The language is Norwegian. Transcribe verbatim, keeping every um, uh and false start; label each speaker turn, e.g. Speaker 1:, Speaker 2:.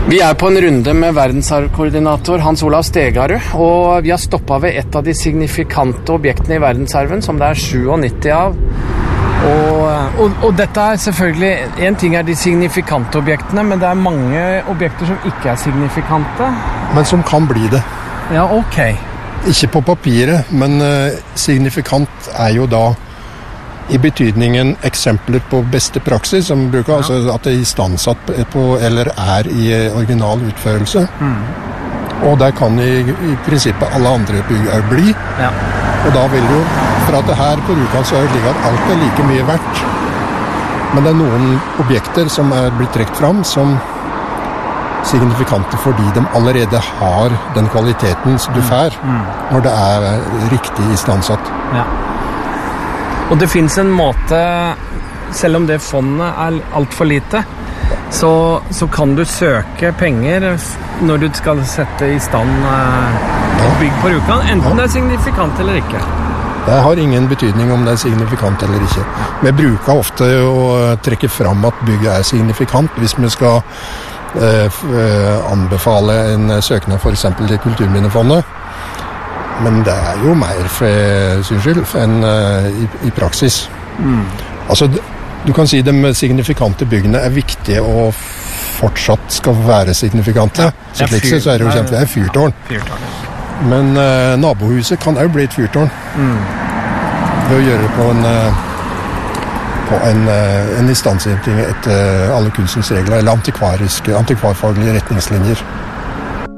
Speaker 1: Vi er på en runde med verdensarvkoordinator Hans Olav Stegarud, og vi har stoppet ved et av de signifikante objektene i verdensarven, som det er syttisju av. Og, og, og dette er selvfølgelig, en ting er de signifikante objektene, men det er mange objekter som ikke er signifikante.
Speaker 2: Men som kan bli det.
Speaker 1: Ja, ok.
Speaker 2: Ikke på papiret, men uh, signifikant er jo da i betydningen eksempler på beste praksis, som bruker, ja. Altså at det er istandsatt på, eller er i original utførelse. Mm. Og der kan i, i prinsippet alle andre bygg bli. Ja. Og da vil jo, for at det her på Rjukan så er det slik at alt er like mye verdt. Men det er noen objekter som er blitt trekt fram som signifikante fordi de allerede har den kvaliteten som du får mm. Mm. når det er riktig istandsatt. Ja.
Speaker 1: Og det finnes en måte, selv om det fondet er alt for lite, så, så kan du søke penger når du skal sette i stand eh, bygg på Rjukan, enten ja. Det er signifikant eller ikke.
Speaker 2: Det har ingen betydning om det er signifikant eller ikke. Vi bruker ofte å trekke fram at bygget er signifikant hvis vi skal eh, anbefale en søknad for eksempel til Kulturminnefondet. Men det er jo mer for sin skyld enn uh, i, i praksis. Mm. Altså, du kan si de signifikante byggene er viktige og fortsatt skal være signifikante. Ja, så slik så er det jo kjent, det er fyrtårn. Ja, fyrtårn ja. Men uh, nabohuset kan også bli et fyrtårn. Mm. Ved å gjøre det på en, uh, på en, uh, en instanssetting etter uh, alle kunstens regler, eller antikvariske, antikvarfaglige retningslinjer.